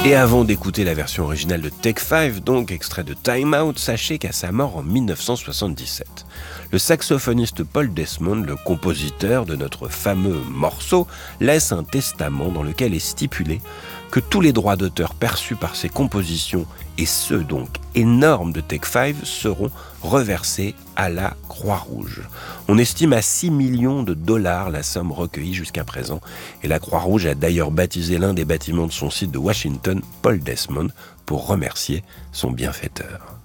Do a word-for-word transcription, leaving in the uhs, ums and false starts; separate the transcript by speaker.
Speaker 1: Et avant d'écouter la version originale de Take Five, donc extrait de Time Out, sachez qu'à sa mort en dix-neuf cent soixante-dix-sept, le saxophoniste Paul Desmond, le compositeur de notre fameux morceau, laisse un testament dans lequel est stipulé que tous les droits d'auteur perçus par ses compositions, et ceux donc énormes de Take Five, seront reversés à la Croix-Rouge. On estime à six millions de dollars la somme recueillie jusqu'à présent, et la Croix-Rouge a d'ailleurs baptisé l'un des bâtiments de son site de Washington Paul Desmond pour remercier son bienfaiteur.